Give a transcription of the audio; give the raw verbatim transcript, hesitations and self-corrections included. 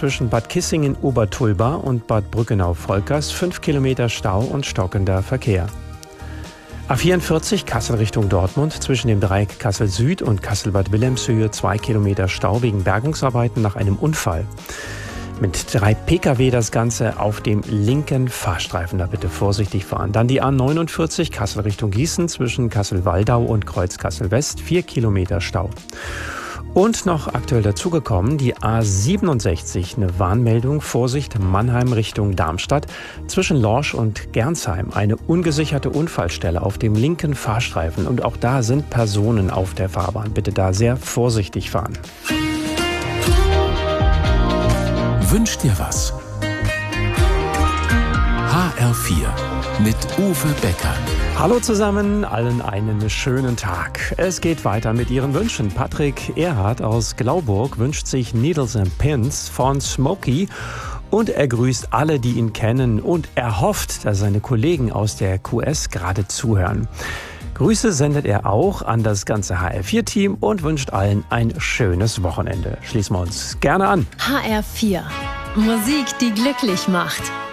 zwischen Bad Kissingen-Obertulba und Bad Brückenau-Volkers fünf Kilometer Stau und stockender Verkehr. A vierundvierzig Kassel Richtung Dortmund zwischen dem Dreieck Kassel Süd und Kassel-Bad Wilhelmshöhe zwei Kilometer Stau wegen Bergungsarbeiten nach einem Unfall. Mit drei Pkw das Ganze auf dem linken Fahrstreifen. Da bitte vorsichtig fahren. Dann die A neunundvierzig Kassel Richtung Gießen zwischen Kassel-Waldau und Kreuz Kassel West. vier Kilometer Stau. Und noch aktuell dazugekommen, die A siebenundsechzig, eine Warnmeldung, Vorsicht, Mannheim Richtung Darmstadt, zwischen Lorsch und Gernsheim, eine ungesicherte Unfallstelle auf dem linken Fahrstreifen. Und auch da sind Personen auf der Fahrbahn. Bitte da sehr vorsichtig fahren. Wünsch dir was? H R vier mit Uwe Becker. Hallo zusammen, allen einen schönen Tag. Es geht weiter mit Ihren Wünschen. Patrick Erhardt aus Glauburg wünscht sich Needles and Pins von Smokey und er grüßt alle, die ihn kennen und er hofft, dass seine Kollegen aus der Q S gerade zuhören. Grüße sendet er auch an das ganze H R vier Team und wünscht allen ein schönes Wochenende. Schließen wir uns gerne an. H R vier. Musik, die glücklich macht.